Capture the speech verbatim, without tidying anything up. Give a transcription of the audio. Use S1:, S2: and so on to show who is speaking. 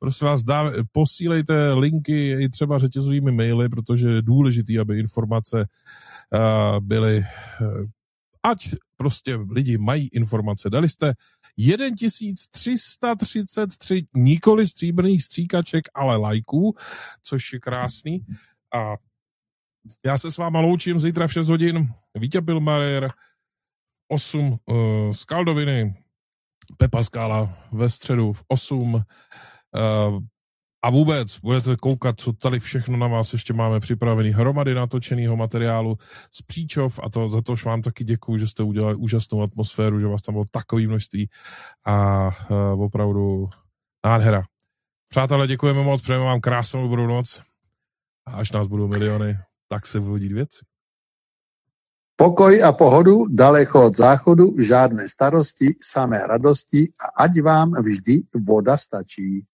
S1: Prosím vás, dá, posílejte linky i třeba řetězovými maily, protože je důležitý, aby informace uh, byly, uh, ať prostě lidi mají informace. Dali jste tisíc tři sta třicet tři nikoli stříbrných stříkaček, ale lajků, což je krásný. A já se s váma loučím zítra v šest hodin. Vítě Pilmarer, osm uh, Skaldoviny, Pepa Skála ve středu v osm. Uh, a vůbec budete koukat, co tady všechno na vás ještě máme připravený. Hromady natočeného materiálu z Příčov a to, za to vám taky děkuju, že jste udělali úžasnou atmosféru, že vás tam bylo takové množství a uh, opravdu nádhera. Přátelé, děkujeme moc, přejeme vám krásnou dobrou noc a až nás budou miliony, tak se budou dít věci.
S2: Pokoj a pohodu, daleko od záchodu, žádné starosti, samé radosti a ať vám vždy voda stačí.